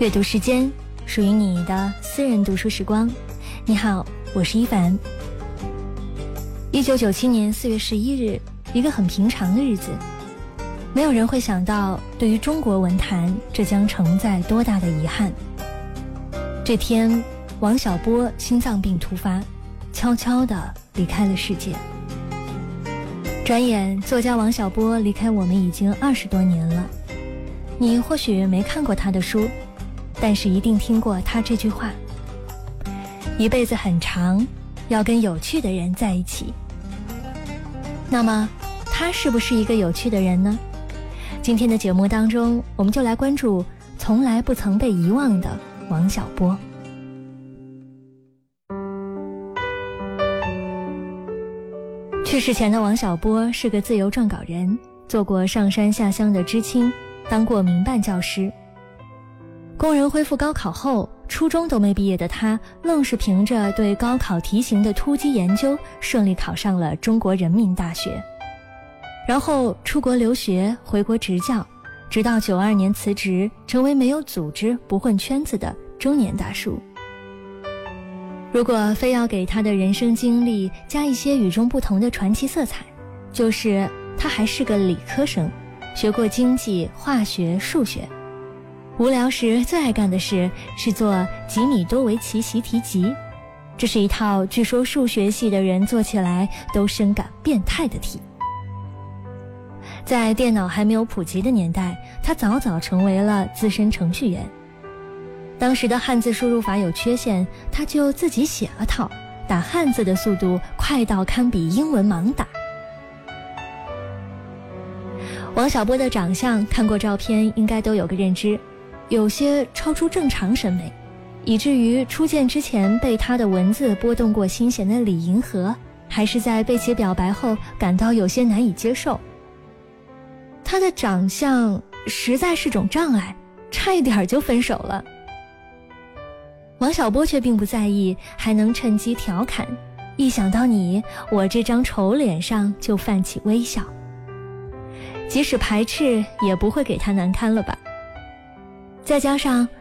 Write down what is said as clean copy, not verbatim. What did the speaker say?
阅读时间，属于你的私人读书时光。你好，我是一凡。1997年4月11日，一个很平常的日子，没有人会想到，对于中国文坛，这将承载多大的遗憾。这天，王小波心脏病突发，悄悄地离开了世界。转眼，作家王小波离开我们已经20多年了。你或许没看过他的书，但是一定听过他这句话：一辈子很长，要跟有趣的人在一起。那么，他是不是一个有趣的人呢？今天的节目当中，我们就来关注从来不曾被遗忘的王小波。去世前的王小波是个自由撰稿人，做过上山下乡的知青，当过民办教师。工人恢复高考后，初中都没毕业的他，愣是凭着对高考题型的突击研究，顺利考上了中国人民大学。然后出国留学，回国执教，直到92年辞职，成为没有组织、不混圈子的中年大叔。如果非要给他的人生经历加一些与众不同的传奇色彩，就是他还是个理科生，学过经济、化学、数学。无聊时最爱干的事是做吉米多维奇习题集，这是一套据说数学系的人做起来都深感变态的题。在电脑还没有普及的年代，他早早成为了资深程序员。当时的汉字输入法有缺陷，他就自己写了套，打汉字的速度快到堪比英文盲打。王小波的长相，看过照片应该都有个认知，有些超出正常审美，以至于初见之前被他的文字拨动过心弦的李银河，还是在被其表白后感到有些难以接受。他的长相实在是种障碍，差一点就分手了。王小波却并不在意，还能趁机调侃，一想到你，我这张丑脸上就泛起微笑。即使排斥，也不会给他难堪了吧。再加上